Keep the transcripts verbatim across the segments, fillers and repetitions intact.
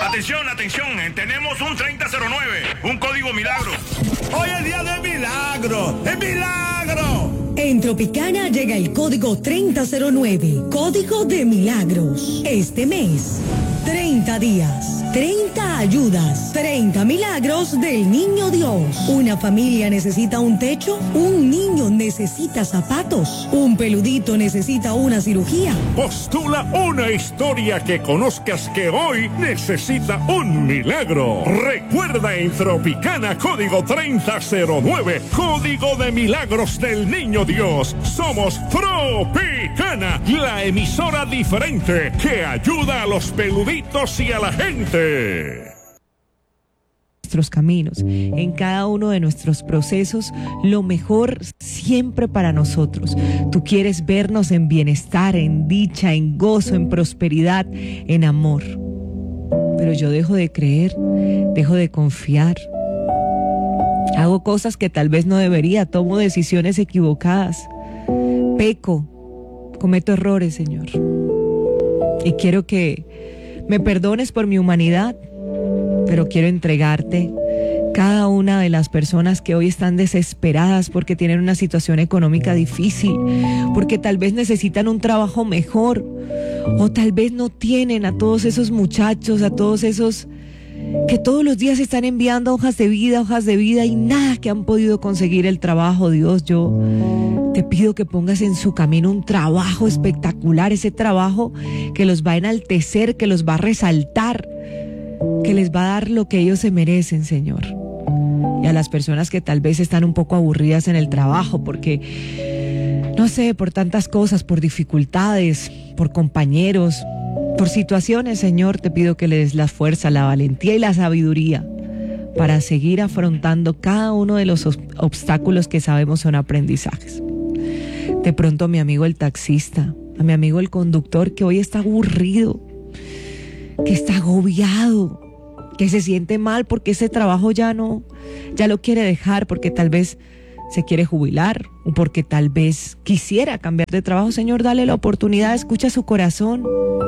Atención, atención, eh, tenemos un treinta cero nueve, un código milagro. Hoy es día de milagro, ¡es milagro! En Tropicana llega el código treinta cero nueve, código de milagros. Este mes, treinta días, treinta ayudas, treinta milagros del Niño Dios. Una familia necesita un techo, un niño necesita zapatos, un peludito necesita una cirugía. Postula una historia que conozcas que hoy necesita un milagro. Recuerda en Tropicana código treinta cero nueve, código de milagros del Niño Dios. Somos Tropicana, la emisora diferente que ayuda a los peluditos y a la gente. Nuestros caminos, en cada uno de nuestros procesos, lo mejor siempre para nosotros. Tú quieres vernos en bienestar, en dicha, en gozo, en prosperidad, en amor. Pero yo dejo de creer, dejo de confiar. Hago cosas que tal vez no debería, tomo decisiones equivocadas, peco, cometo errores, Señor. Y quiero que me perdones por mi humanidad, pero quiero entregarte cada una de las personas que hoy están desesperadas porque tienen una situación económica difícil, porque tal vez necesitan un trabajo mejor, o tal vez no tienen, a todos esos muchachos, a todos esos que todos los días están enviando hojas de vida, hojas de vida y nada que han podido conseguir el trabajo. Dios, yo te pido que pongas en su camino un trabajo espectacular, ese trabajo que los va a enaltecer, que los va a resaltar, que les va a dar lo que ellos se merecen, Señor. Y a las personas que tal vez están un poco aburridas en el trabajo porque, no sé, por tantas cosas, por dificultades, por compañeros, por situaciones, Señor, te pido que le des la fuerza, la valentía y la sabiduría para seguir afrontando cada uno de los obstáculos que sabemos son aprendizajes. De pronto a mi amigo el taxista, a mi amigo el conductor que hoy está aburrido, que está agobiado, que se siente mal porque ese trabajo ya no, ya lo quiere dejar porque tal vez se quiere jubilar o porque tal vez quisiera cambiar de trabajo. Señor, dale la oportunidad, escucha su corazón.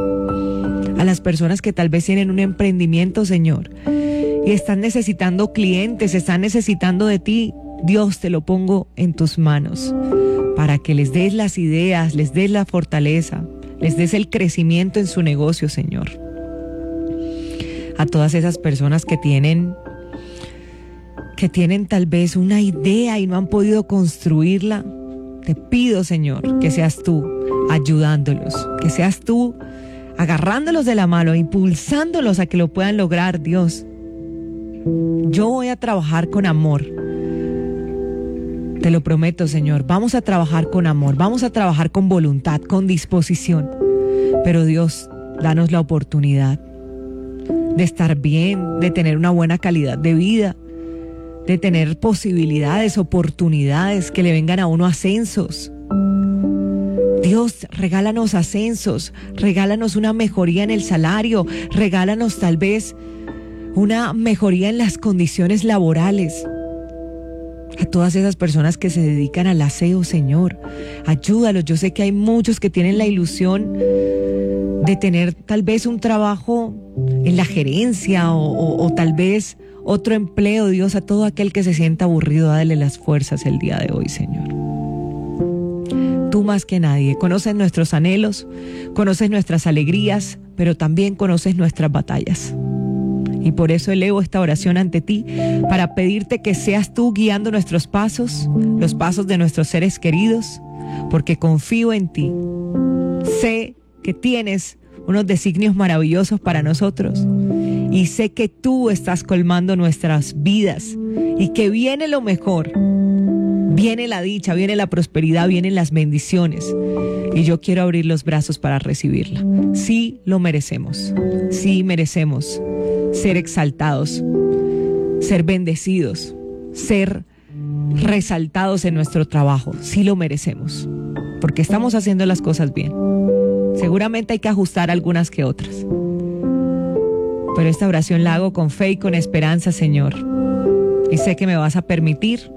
A las personas que tal vez tienen un emprendimiento, Señor, y están necesitando clientes, están necesitando de ti, Dios, te lo pongo en tus manos para que les des las ideas, les des la fortaleza, les des el crecimiento en su negocio, Señor. A todas esas personas que tienen que tienen tal vez una idea y no han podido construirla, te pido, Señor, que seas tú ayudándolos, que seas tú agarrándolos de la mano, impulsándolos a que lo puedan lograr, Dios. Yo voy a trabajar con amor. Te lo prometo, Señor. Vamos a trabajar con amor, vamos a trabajar con voluntad, con disposición. Pero Dios, danos la oportunidad de estar bien, de tener una buena calidad de vida, de tener posibilidades, oportunidades, que le vengan a uno ascensos. Dios, regálanos ascensos, regálanos una mejoría en el salario, regálanos tal vez una mejoría en las condiciones laborales. A todas esas personas que se dedican al aseo, Señor, ayúdalos. Yo sé que hay muchos que tienen la ilusión de tener tal vez un trabajo en la gerencia o, o, o tal vez otro empleo. Dios, a todo aquel que se sienta aburrido, dale las fuerzas el día de hoy, Señor. Tú más que nadie conoces nuestros anhelos, conoces nuestras alegrías, pero también conoces nuestras batallas. Y por eso elevo esta oración ante ti para pedirte que seas tú guiando nuestros pasos, los pasos de nuestros seres queridos, porque confío en ti. Sé que tienes unos designios maravillosos para nosotros y sé que tú estás colmando nuestras vidas y que viene lo mejor. Viene la dicha, viene la prosperidad, vienen las bendiciones. Y yo quiero abrir los brazos para recibirla. Sí lo merecemos. Sí merecemos ser exaltados, ser bendecidos, ser resaltados en nuestro trabajo. Sí lo merecemos. Porque estamos haciendo las cosas bien. Seguramente hay que ajustar algunas que otras. Pero esta oración la hago con fe y con esperanza, Señor. Y sé que me vas a permitir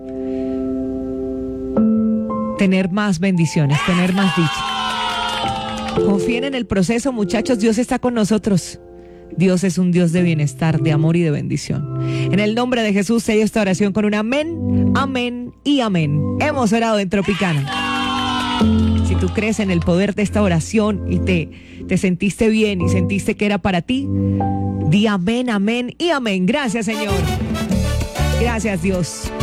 tener más bendiciones, tener más dicha. Confíen en el proceso, muchachos. Dios está con nosotros. Dios es un Dios de bienestar, de amor y de bendición. En el nombre de Jesús, sello esta oración con un amén, amén y amén. Hemos orado en Tropicana. Si tú crees en el poder de esta oración y te, te sentiste bien y sentiste que era para ti, di amén, amén y amén. Gracias, Señor. Gracias, Dios.